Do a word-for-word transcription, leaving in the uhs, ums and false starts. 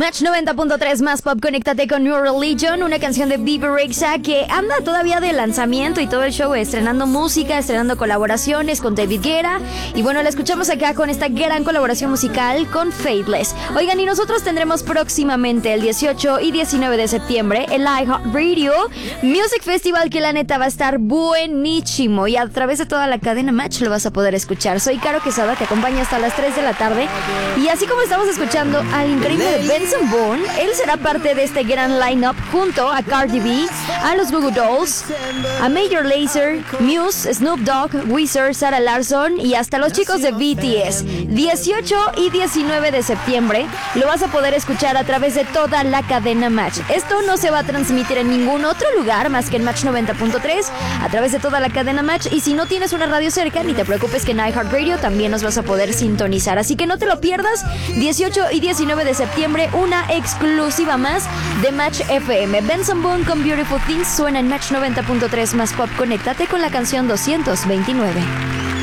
Match noventa punto tres más pop, conéctate con New Religion, una canción de Bebe Rexha que anda todavía de lanzamiento y todo el show estrenando música, estrenando colaboraciones con David Guetta. Y bueno, la escuchamos acá con esta gran colaboración musical con Faithless. Oigan, y nosotros tendremos próximamente el dieciocho y diecinueve de septiembre el iHeartRadio Music Festival, que la neta va a estar buenísimo y a través de toda la cadena Match lo vas a poder escuchar. Soy Caro Quesada, te acompaña hasta las tres de la tarde. Y así como estamos escuchando al increíble Benson Boone, él será parte de este gran line-up junto a Cardi B, a los Goo Goo Dolls, a Major Lazer, Muse, Snoop Dogg, Weezer, Sarah Larsson y hasta los chicos de B T S. dieciocho y diecinueve de septiembre lo vas a poder escuchar a través de toda la cadena Match. Esto no se va a transmitir en ningún otro lugar más que en Match noventa punto tres a través de toda la cadena Match. Y si no tienes una radio cerca, ni te preocupes que en iHeartRadio también nos vas a poder sintonizar. Así que no te lo pierdas, dieciocho y diecinueve de septiembre, una exclusiva más de Match F M. Benson Boone con Beautiful Things suena en Match noventa punto tres más pop. Conéctate con la canción doscientos veintinueve.